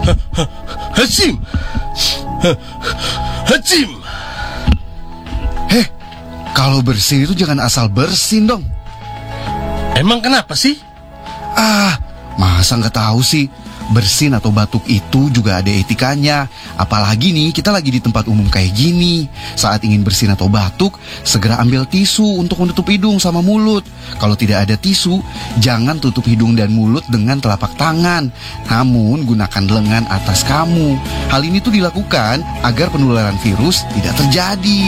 Hacim. Hacim. Kalau bersin itu jangan asal bersin dong. Emang kenapa sih? Masa nggak tahu sih? Bersin atau batuk itu juga ada etikanya. Apalagi nih kita lagi di tempat umum kayak gini. Saat ingin bersin atau batuk, segera ambil tisu untuk menutup hidung sama mulut. Kalau tidak ada tisu, jangan tutup hidung dan mulut dengan telapak tangan, namun gunakan lengan atas kamu. Hal ini tuh dilakukan agar penularan virus tidak terjadi.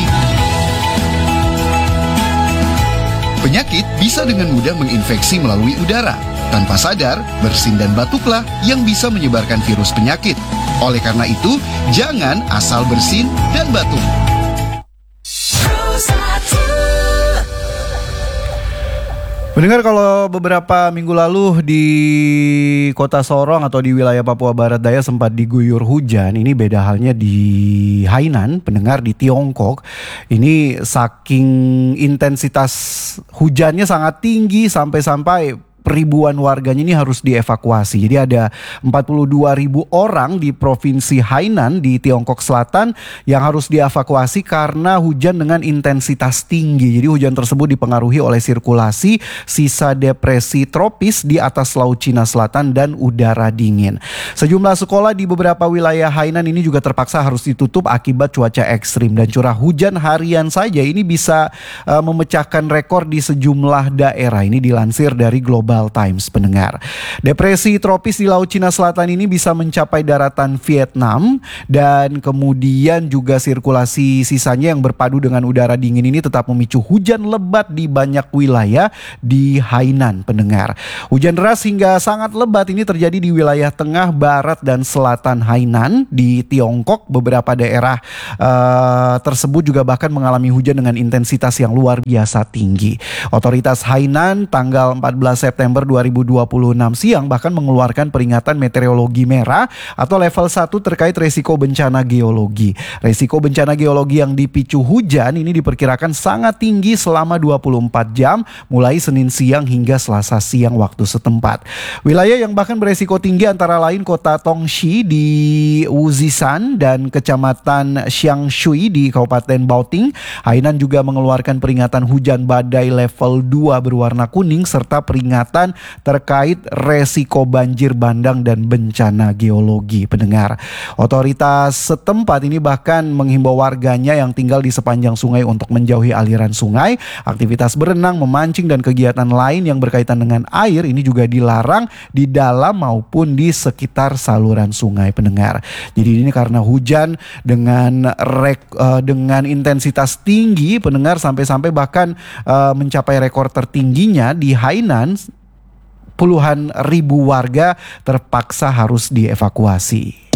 Penyakit bisa dengan mudah menginfeksi melalui udara. Tanpa sadar, bersin dan batuklah yang bisa menyebarkan virus penyakit. Oleh karena itu, jangan asal bersin dan batuk. Mendengar kalau beberapa minggu lalu di kota Sorong atau di wilayah Papua Barat Daya sempat diguyur hujan. Ini beda halnya di Hainan, pendengar di Tiongkok. Ini saking intensitas hujannya sangat tinggi sampai-sampai ribuan warganya ini harus dievakuasi. Jadi ada 42.000 orang di provinsi Hainan di Tiongkok Selatan yang harus dievakuasi karena hujan dengan intensitas tinggi. Jadi hujan tersebut dipengaruhi oleh sirkulasi sisa depresi tropis di atas Laut Cina Selatan dan udara dingin. Sejumlah sekolah di beberapa wilayah Hainan ini juga terpaksa harus ditutup akibat cuaca ekstrim, dan curah hujan harian saja ini bisa memecahkan rekor di sejumlah daerah. Ini dilansir dari Global Times, pendengar. Depresi tropis di Laut Cina Selatan ini bisa mencapai daratan Vietnam, dan kemudian juga sirkulasi sisanya yang berpadu dengan udara dingin ini tetap memicu hujan lebat di banyak wilayah di Hainan, pendengar. Hujan deras hingga sangat lebat ini terjadi di wilayah tengah, barat, dan selatan Hainan di Tiongkok. Beberapa daerah tersebut juga bahkan mengalami hujan dengan intensitas yang luar biasa tinggi. Otoritas Hainan tanggal 14 September 2026 siang bahkan mengeluarkan peringatan meteorologi merah atau level 1 terkait resiko bencana geologi. Resiko bencana geologi yang dipicu hujan ini diperkirakan sangat tinggi selama 24 jam mulai Senin siang hingga Selasa siang waktu setempat. Wilayah yang bahkan beresiko tinggi antara lain kota Tongxi di Wuzisan dan kecamatan Xiangshui di Kabupaten Baoting. Hainan juga mengeluarkan peringatan hujan badai level 2 berwarna kuning serta peringatan terkait resiko banjir bandang dan bencana geologi, pendengar. Otoritas setempat ini bahkan menghimbau warganya yang tinggal di sepanjang sungai untuk menjauhi aliran sungai. Aktivitas berenang, memancing, dan kegiatan lain yang berkaitan dengan air ini juga dilarang di dalam maupun di sekitar saluran sungai, pendengar. Jadi ini karena hujan dengan intensitas tinggi, pendengar, sampai-sampai bahkan mencapai rekor tertingginya di Hainan. Puluhan ribu warga terpaksa harus dievakuasi.